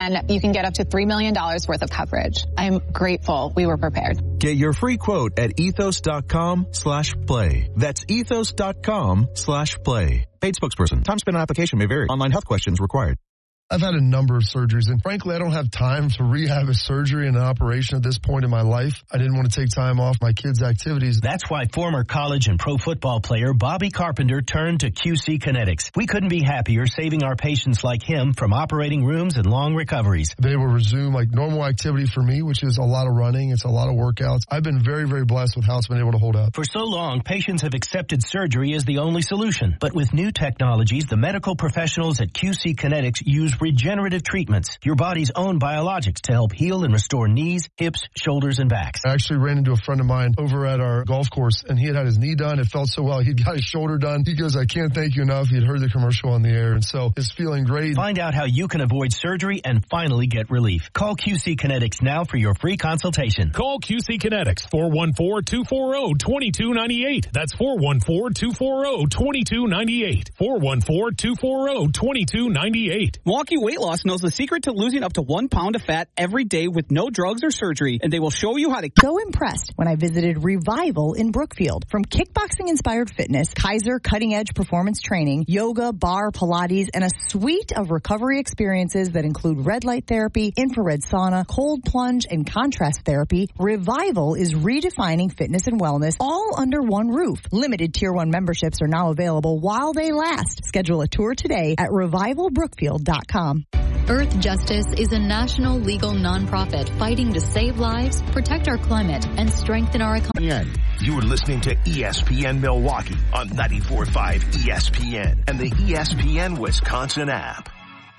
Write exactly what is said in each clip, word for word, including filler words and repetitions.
and you can get up to three million dollars worth of coverage. I'm grateful we were prepared. Get your free quote at ethos.com slash play. That's ethos.com slash play. Paid spokesperson. Time spent on application may vary. Online health questions required. I've had a number of surgeries, and frankly, I don't have time to rehab a surgery and an operation at this point in my life. I didn't want to take time off my kids' activities. That's why former college and pro football player Bobby Carpenter turned to Q C Kinetics. We couldn't be happier saving our patients like him from operating rooms and long recoveries. I've been able to resume like normal activity for me, which is a lot of running. It's a lot of workouts. I've been very, very blessed with how it's been able to hold up. For so long, patients have accepted surgery as the only solution. But with new technologies, the medical professionals at Q C Kinetics use regenerative treatments, your body's own biologics, to help heal and restore knees, hips, shoulders, and backs. I actually ran into a friend of mine over at our golf course, and he had had his knee done. It felt so well. He'd got his shoulder done. He goes, I can't thank you enough. He'd heard the commercial on the air, and so it's feeling great. Find out how you can avoid surgery and finally get relief. Call Q C Kinetics now for your free consultation. Call Q C Kinetics, four one four, two four zero, two two nine eight. That's four one four, two four zero, two two nine eight. four one four, two four zero, two two nine eight. Milwaukee Weight Loss knows the secret to losing up to one pound of fat every day with no drugs or surgery, and they will show you how to. So impressed when I visited Revival in Brookfield. From kickboxing-inspired fitness, Kaiser cutting-edge performance training, yoga, bar, Pilates, and a suite of recovery experiences that include red light therapy, infrared sauna, cold plunge, and contrast therapy, Revival is redefining fitness and wellness all under one roof. Limited Tier one memberships are now available while they last. Schedule a tour today at revival brookfield dot com. Earth Justice is a national legal nonprofit fighting to save lives, protect our climate, and strengthen our economy. You're listening to E S P N Milwaukee on ninety-four point five E S P N and the E S P N Wisconsin app.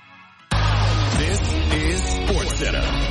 This is SportsCenter.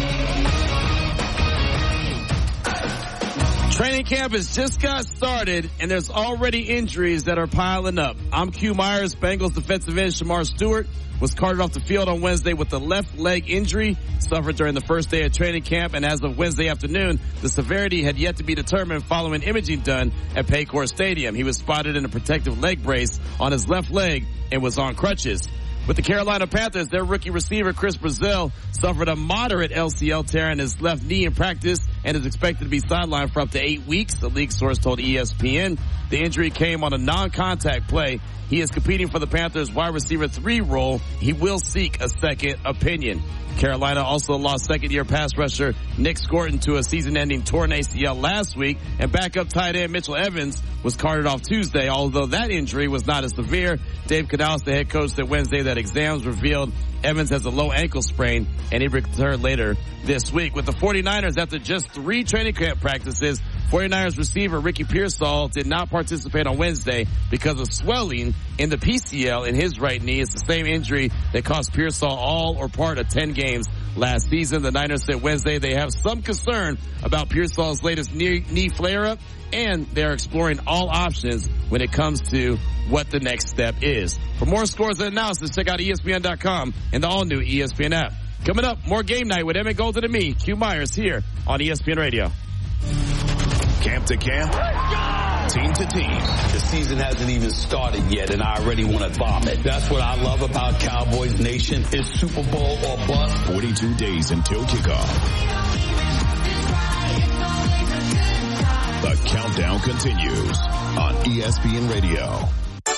Training camp has just got started, and there's already injuries that are piling up. I'm Q Myers. Bengals defensive end Shamar Stewart was carted off the field on Wednesday with a left leg injury suffered during the first day of training camp, and as of Wednesday afternoon, the severity had yet to be determined following imaging done at Paycor Stadium. He was spotted in a protective leg brace on his left leg and was on crutches. With the Carolina Panthers, their rookie receiver Chris Brazil suffered a moderate L C L tear in his left knee in practice and is expected to be sidelined for up to eight weeks, the league source told E S P N. The injury came on a non-contact play. He is competing for the Panthers' wide receiver three role. He will seek a second opinion. Carolina also lost second-year pass rusher Nick Scorton to a season-ending torn A C L last week, and backup tight end Mitchell Evans was carted off Tuesday, although that injury was not as severe. Dave Canales, the head coach, said Wednesday that exams revealed Evans has a low ankle sprain, and he returned later this week. With the 49ers, after just three training camp practices, 49ers receiver Ricky Pearsall did not participate on Wednesday because of swelling in the P C L in his right knee. It's the same injury that cost Pearsall all or part of ten games last season. The Niners said Wednesday they have some concern about Pearsall's latest knee, knee flare-up, and they're exploring all options when it comes to what the next step is. For more scores and analysis, check out E S P N dot com and the all-new E S P N app. Coming up, more game night with Emmett Golden and me, Q Myers, here on E S P N Radio. Camp to camp, team to team. The season hasn't even started yet, and I already want to vomit. That's what I love about Cowboys Nation. It's Super Bowl or bust. forty-two days until kickoff. The countdown continues on E S P N Radio.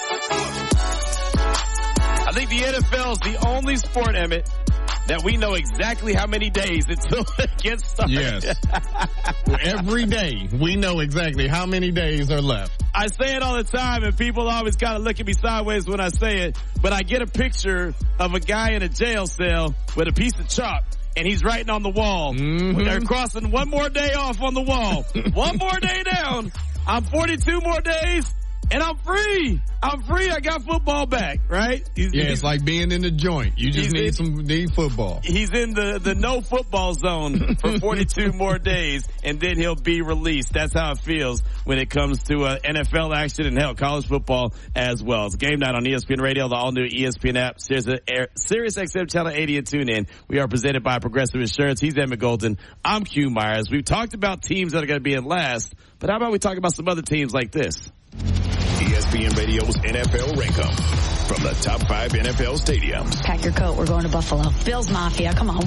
I think the N F L is the only sport, Emmett, that we know exactly how many days until it gets started. Yes. Every day, we know exactly how many days are left. I say it all the time, and people always kind of look at me sideways when I say it, but I get a picture of a guy in a jail cell with a piece of chalk, and he's writing on the wall. Mm-hmm. They're crossing one more day off on the wall. One more day down. I'm forty-two more days. And I'm free. I'm free. I got football back, right? He's, yeah, it's like being in the joint. You just need in, some need football. He's in the, the no football zone for forty-two more days, and then he'll be released. That's how it feels when it comes to uh, N F L action and, hell, college football as well. It's game night on E S P N Radio, the all-new E S P N app, Sirius, Sirius X M Channel eighty, and TuneIn. We are presented by Progressive Insurance. He's Emmett Golden. I'm Q Myers. We've talked about teams that are going to be in last, but how about we talk about some other teams like this? E S P N Radio's N F L Rankum from the top five N F L stadiums. Pack your coat. We're going to Buffalo. Bills Mafia. Come on.